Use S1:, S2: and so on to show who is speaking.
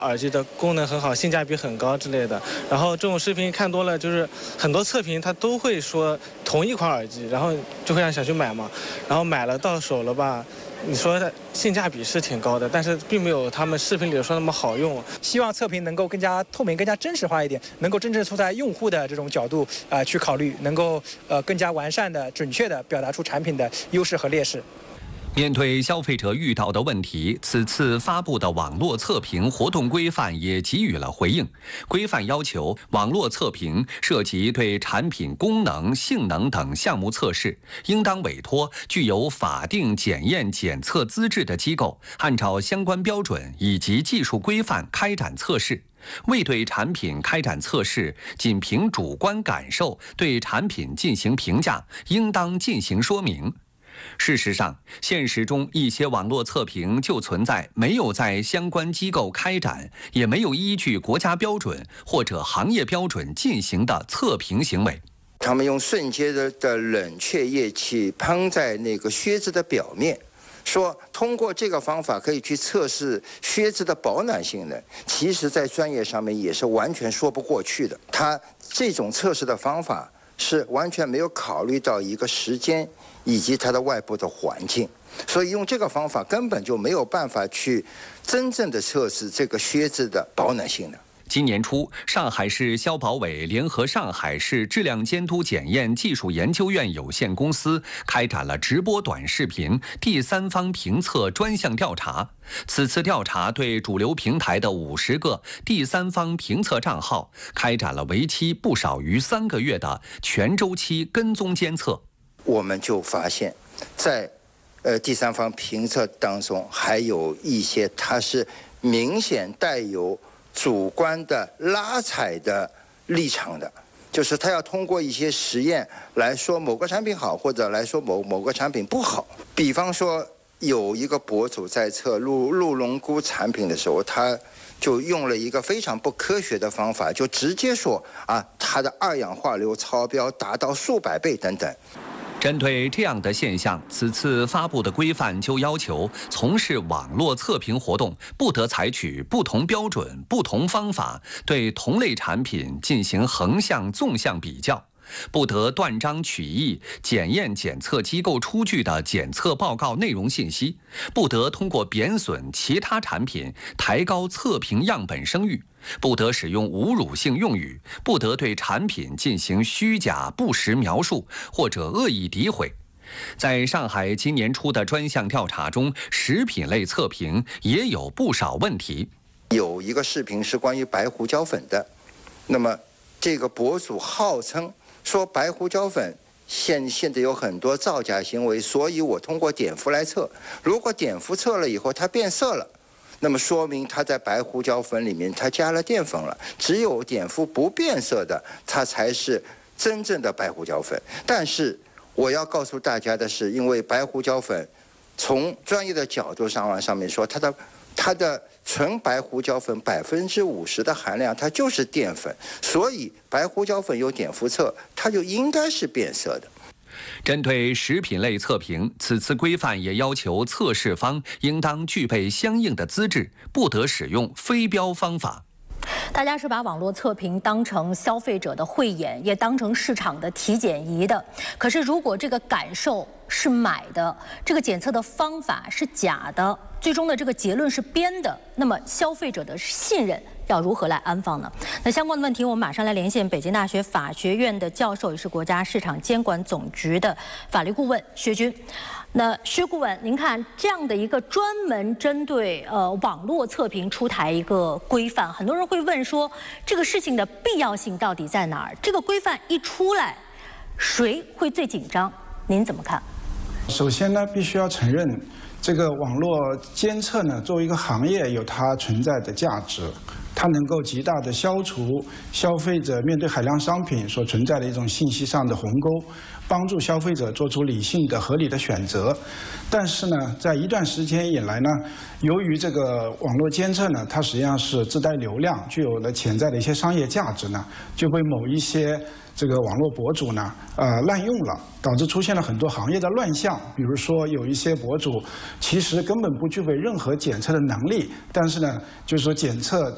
S1: 耳机的功能很好，性价比很高之类的。然后这种视频看多了，就是很多测评它都会说同一款耳机，然后就会让想去买嘛。然后买了到手了吧，你说的性价比是挺高的，但是并没有他们视频里说那么好用。
S2: 希望测评能够更加透明、更加真实化一点，能够真正从在用户的这种角度去考虑，能够更加完善的、准确的表达出产品的优势和劣势。
S3: 面对消费者遇到的问题，此次发布的网络测评活动规范也给予了回应。规范要求，网络测评涉及对产品功能、性能等项目测试，应当委托具有法定检验检测资质的机构，按照相关标准以及技术规范开展测试。未对产品开展测试，仅凭主观感受对产品进行评价，应当进行说明。事实上，现实中一些网络测评就存在没有在相关机构开展，也没有依据国家标准或者行业标准进行的测评行为。
S4: 他们用瞬间的冷却液去喷在那个靴子的表面，说通过这个方法可以去测试靴子的保暖性能，其实在专业上面也是完全说不过去的。他这种测试的方法是完全没有考虑到一个时间以及它的外部的环境，所以用这个方法根本就没有办法去真正的测试这个靴子的保暖性能。
S3: 今年初，上海市消保委联合上海市质量监督检验技术研究院有限公司开展了直播短视频第三方评测专项调查。此次调查对主流平台的50个第三方评测账号开展了为期不少于3个月的全周期跟踪监测。
S4: 我们就发现，在第三方评测当中，还有一些它是明显带有主观的拉踩的立场的，就是他要通过一些实验来说某个产品好，或者来说某个产品不好。比方说，有一个博主在测鹿茸菇产品的时候，他就用了一个非常不科学的方法，就直接说它的二氧化硫超标达到数百倍等等。
S3: 针对这样的现象，此次发布的规范就要求，从事网络测评活动不得采取不同标准、不同方法对同类产品进行横向、纵向比较，不得断章取义检验检测机构出具的检测报告内容信息，不得通过贬损其他产品抬高测评样本声誉，不得使用侮辱性用语，不得对产品进行虚假不实描述或者恶意诋毁。在上海今年初的专项调查中，食品类测评也有不少问题。
S4: 有一个视频是关于白胡椒粉的，那么这个博主号称说白胡椒粉现在有很多造假行为，所以我通过碘伏来测，如果碘伏测了以后它变色了，那么说明它在白胡椒粉里面它加了淀粉了，只有碘伏不变色的它才是真正的白胡椒粉。但是我要告诉大家的是，因为白胡椒粉从专业的角度上面说，它的纯白胡椒粉50%的含量它就是淀粉，所以白胡椒粉有碘伏测，它就应该是变色的。
S3: 针对食品类测评，此次规范也要求测试方应当具备相应的资质，不得使用非标方法。
S5: 大家是把网络测评当成消费者的慧眼，也当成市场的体检仪的。可是，如果这个感受是买的，这个检测的方法是假的，最终的这个结论是编的，那么消费者的信任要如何来安放呢？那相关的问题，我们马上来连线北京大学法学院的教授，也是国家市场监管总局的法律顾问薛军。那薛顾问，您看这样的一个专门针对网络测评出台一个规范，很多人会问说，这个事情的必要性到底在哪儿？这个规范一出来，谁会最紧张？您怎么看？
S6: 首先呢，必须要承认，这个网络监测呢，作为一个行业有它存在的价值，它能够极大的消除消费者面对海量商品所存在的一种信息上的鸿沟，帮助消费者做出理性的、合理的选择。但是呢，在一段时间以来呢，由于这个网络监测呢，它实际上是自带流量，具有了潜在的一些商业价值呢，就被某一些这个网络博主呢，滥用了，导致出现了很多行业的乱象。比如说，有一些博主其实根本不具备任何检测的能力，但是呢，就是说检测